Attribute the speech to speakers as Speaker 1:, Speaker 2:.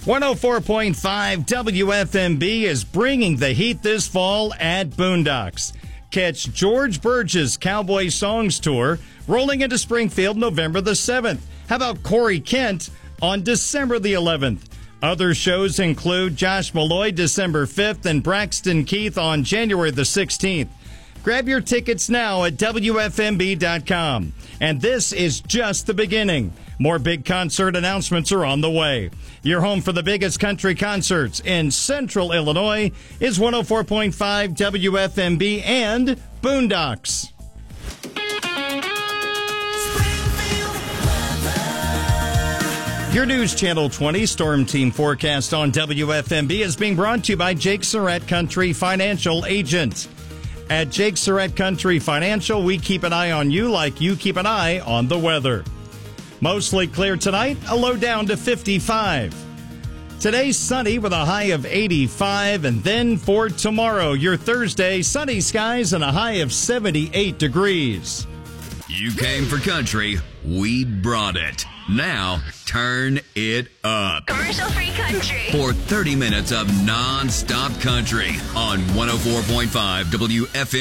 Speaker 1: 104.5 WFMB is bringing the heat this fall at Boondocks. Catch George Burgess' Cowboy Songs Tour rolling into Springfield November the 7th. How about Corey Kent on December the 11th? Other shows include Josh Malloy December 5th and Braxton Keith on January the 16th. Grab your tickets now at WFMB.com. And this is just the beginning. More big concert announcements are on the way. Your home for the biggest country concerts in Central Illinois is 104.5 WFMB and Boondocks. Your News Channel 20 Storm Team forecast on WFMB is being brought to you by Jake Surratt Country Financial Agent. At Jake Surratt Country Financial, we keep an eye on you like you keep an eye on the weather. Mostly clear tonight, a low down to 55. Today, sunny with a high of 85. And then for tomorrow, your Thursday, sunny skies and a high of 78 degrees.
Speaker 2: You came for country, we brought it. Now, turn it up.
Speaker 3: Commercial-free country.
Speaker 2: For 30 minutes of non-stop country on 104.5 WFM.